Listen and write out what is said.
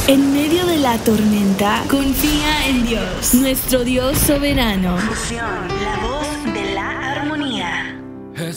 En medio de la tormenta, confía en Dios, nuestro Dios soberano. La voz